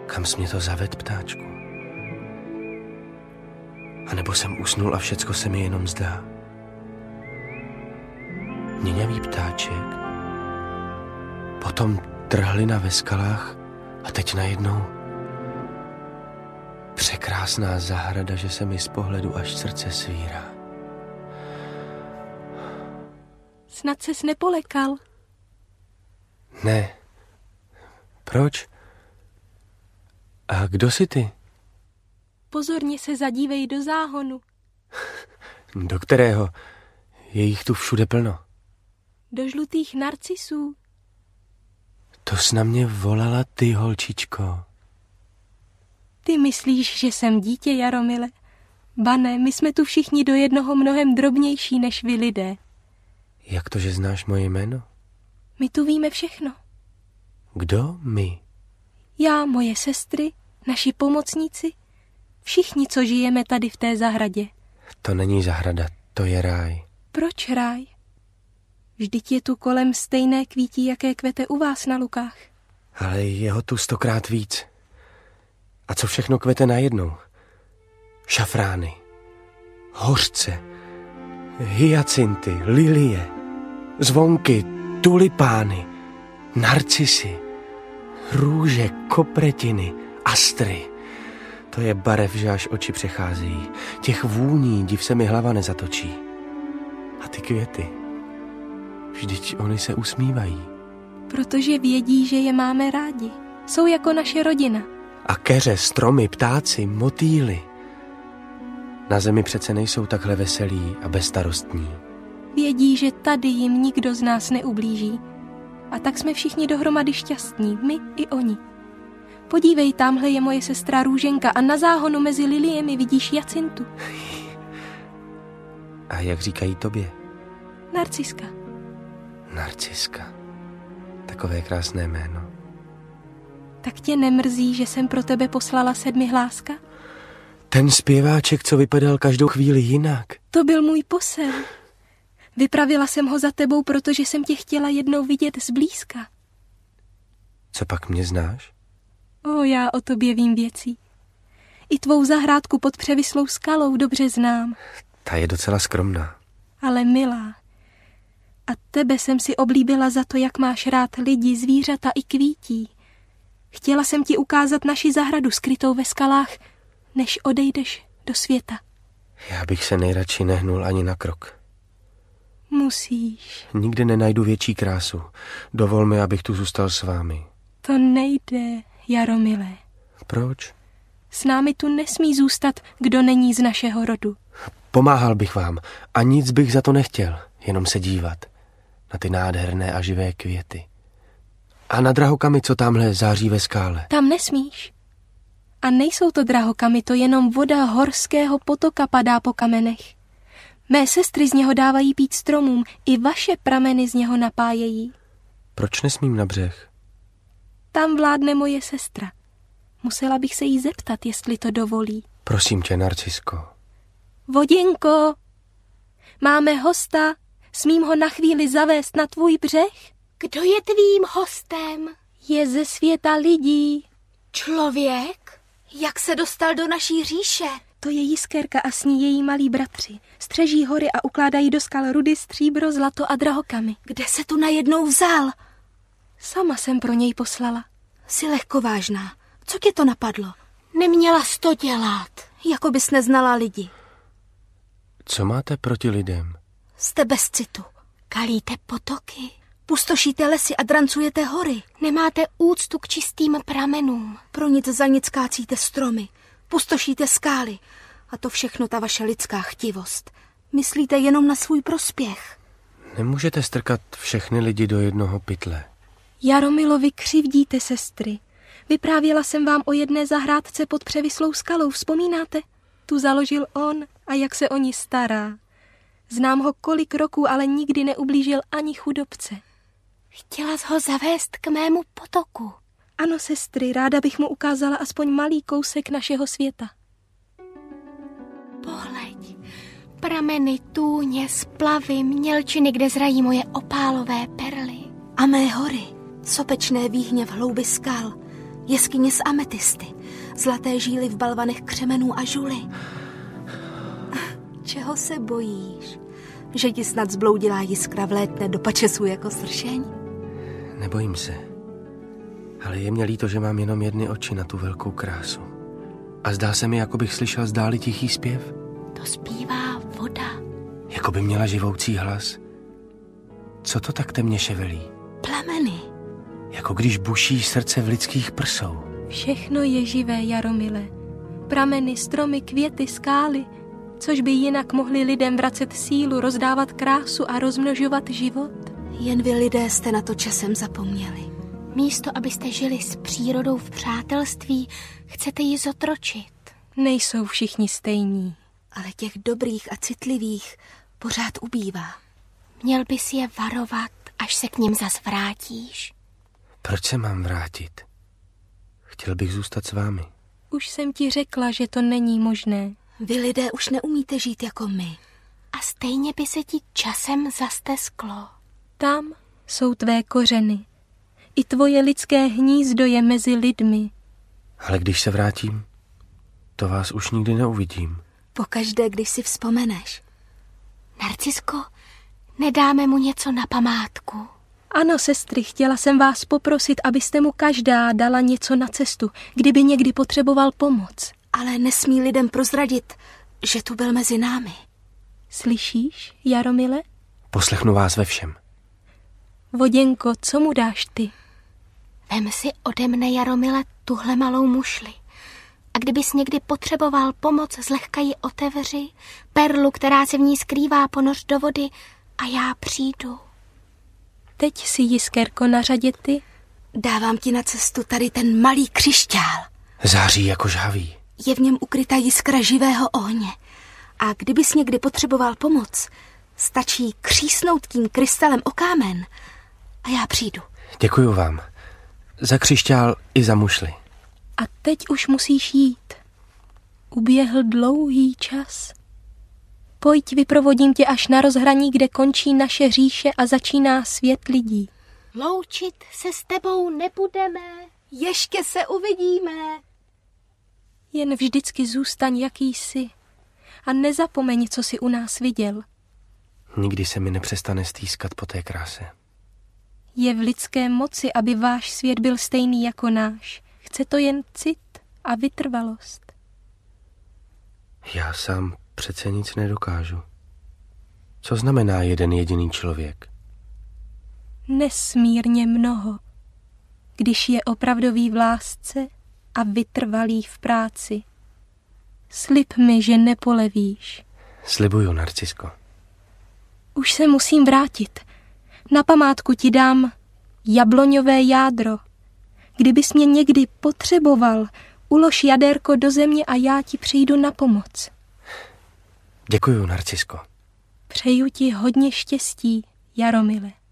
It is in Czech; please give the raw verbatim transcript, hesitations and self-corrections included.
Kam jsi mě to zaved, ptáčku? A nebo jsem usnul a všecko se mi jenom zdá? Měňavý ptáček, potom trhlina ve skalách a teď najednou překrásná zahrada, že se mi z pohledu až srdce svírá. Snad ses nepolekal? Ne. Proč? A kdo jsi ty? Pozorně se zadívej do záhonu. Do kterého? Je jich tu všude plno. Do žlutých narcisů. To jsi na mě volala ty, holčičko. Ty myslíš, že jsem dítě, Jaromile? Ba ne, my jsme tu všichni do jednoho mnohem drobnější než vy lidé. Jak to, že znáš moje jméno? My tu víme všechno. Kdo my? Já, moje sestry, naši pomocníci, všichni, co žijeme tady v té zahradě. To není zahrada, to je ráj. Proč ráj? Vždyť je tu kolem stejné kvítí, jaké kvete u vás na lukách. Ale je ho tu stokrát víc. A co všechno kvete najednou? Šafrány, hořce, hyacinty, lilie, zvonky, tulipány, narcisy, růže, kopretiny, astry. To je barev, že až oči přecházejí. Těch vůní, div se mi hlava nezatočí. A ty květy, vždyť oni se usmívají. Protože vědí, že je máme rádi. Jsou jako naše rodina. A keře, stromy, ptáci, motýly. Na zemi přece nejsou takhle veselí a bezstarostní. Vědí, že tady jim nikdo z nás neublíží. A tak jsme všichni dohromady šťastní, my i oni. Podívej, tamhle je moje sestra Růženka a na záhonu mezi liliemi vidíš Jacintu. A jak říkají tobě? Narciska. Narciska. Takové krásné jméno. Tak tě nemrzí, že jsem pro tebe poslala sedmihláska? Ten zpěváček, co vypadal každou chvíli jinak. To byl můj posel. Vypravila jsem ho za tebou, protože jsem tě chtěla jednou vidět zblízka. Co pak mě znáš? O, já o tobě vím věcí. I tvou zahrádku pod převislou skalou dobře znám. Ta je docela skromná. Ale milá. A tebe jsem si oblíbila za to, jak máš rád lidi, zvířata i kvítí. Chtěla jsem ti ukázat naši zahradu skrytou ve skalách, než odejdeš do světa. Já bych se nejradši nehnul ani na krok. Musíš. Nikde nenajdu větší krásu. Dovol mi, abych tu zůstal s vámi. To nejde, Jaromile. Proč? S námi tu nesmí zůstat, kdo není z našeho rodu. Pomáhal bych vám a nic bych za to nechtěl, jenom se dívat na ty nádherné a živé květy. A na drahokamy, co tamhle září ve skále. Tam nesmíš. A nejsou to drahokamy, to jenom voda horského potoka padá po kamenech. Mé sestry z něho dávají pít stromům, i vaše prameny z něho napájejí. Proč nesmím na břeh? Tam vládne moje sestra. Musela bych se jí zeptat, jestli to dovolí. Prosím tě, Narcisko. Voděnko, máme hosta, smím ho na chvíli zavést na tvůj břeh? Kdo je tvým hostem? Je ze světa lidí. Člověk? Jak se dostal do naší říše? To je Jiskerka a s ní její malí bratři. Střeží hory a ukládají do skal rudy, stříbro, zlato a drahokamy. Kde se tu najednou vzal? Sama jsem pro něj poslala. Jsi lehkovážná. Co tě to napadlo? Neměla jsi to dělat, jako bys neznala lidi. Co máte proti lidem? Jste bez citu. Kalíte potoky, pustošíte lesy a drancujete hory. Nemáte úctu k čistým pramenům. Pro nic za nic kácíte stromy, pustošíte skály. A to všechno ta vaše lidská chtivost. Myslíte jenom na svůj prospěch. Nemůžete strkat všechny lidi do jednoho pytle. Jaromilovi křivdíte, sestry. Vyprávěla jsem vám o jedné zahrádce pod převislou skalou, vzpomínáte? Tu založil on a jak se o ní stará. Znám ho kolik roků, ale nikdy neublížil ani chudobce. Chtěla jsi ho zavést k mému potoku. Ano, sestry, ráda bych mu ukázala aspoň malý kousek našeho světa. Pohleď, prameny, tůně, splavy, mělčiny, kde zrají moje opálové perly. A mé hory, sopečné výhně v hloubi skal, jeskyně z ametisty, zlaté žíly v balvanech křemenů a žuly. Čeho se bojíš? Že ti snad zbloudilá jiskra vlétne do pačesů jako sršeň? Nebojím se. Ale je mě líto, že mám jenom jedny oči na tu velkou krásu. A zdá se mi, jako bych slyšel zdáli tichý zpěv. To zpívá voda. Jako by měla živoucí hlas. Co to tak temně ševelí? Plameny. Jako když buší srdce v lidských prsou. Všechno je živé, Jaromile. Prameny, stromy, květy, skály, což by jinak mohli lidem vracet sílu, rozdávat krásu a rozmnožovat život. Jen vy lidé jste na to časem zapomněli. Místo, abyste žili s přírodou v přátelství, chcete ji zotročit. Nejsou všichni stejní. Ale těch dobrých a citlivých pořád ubývá. Měl bys je varovat, až se k ním zas vrátíš. Proč se mám vrátit? Chtěl bych zůstat s vámi. Už jsem ti řekla, že to není možné. Vy lidé už neumíte žít jako my. A stejně by se ti časem zastesklo. Tam jsou tvé kořeny. I tvoje lidské hnízdo je mezi lidmi. Ale když se vrátím, to vás už nikdy neuvidím. Pokaždé, když si vzpomeneš. Narcisko, nedáme mu něco na památku? Ano, sestry, chtěla jsem vás poprosit, abyste mu každá dala něco na cestu, kdyby někdy potřeboval pomoc. Ale nesmí lidem prozradit, že tu byl mezi námi. Slyšíš, Jaromile? Poslechnu vás ve všem. Voděnko, co mu dáš ty? Vem si ode mne, Jaromile, tuhle malou mušli. A kdybys někdy potřeboval pomoc, zlehka ji otevři, perlu, která se v ní skrývá, ponoř do vody a já přijdu. Teď si, Jiskerko, na řadě ty. Dávám ti na cestu tady ten malý křišťál. Září jako žhaví. Je v něm ukrytá jiskra živého ohně. A kdybys někdy potřeboval pomoc, stačí křísnout tím krystalem o kámen a já přijdu. Děkuju vám. Za křišťál i za mušli. A teď už musíš jít. Uběhl dlouhý čas. Pojď, vyprovodím tě až na rozhraní, kde končí naše říše a začíná svět lidí. Loučit se s tebou nebudeme. Ještě se uvidíme. Jen vždycky zůstaň, jaký jsi. A nezapomeň, co jsi u nás viděl. Nikdy se mi nepřestane stýskat po té kráse. Je v lidské moci, aby váš svět byl stejný jako náš. Chce to jen cit a vytrvalost. Já sám přece nic nedokážu. Co znamená jeden jediný člověk? Nesmírně mnoho, když je opravdový v lásce a vytrvalý v práci. Slib mi, že nepolevíš. Slibuju, Narcisko. Už se musím vrátit. Na památku ti dám jabloňové jádro. Kdybys mě někdy potřeboval, ulož jadérko do země a já ti přijdu na pomoc. Děkuju, Narcisko. Přeju ti hodně štěstí, Jaromile.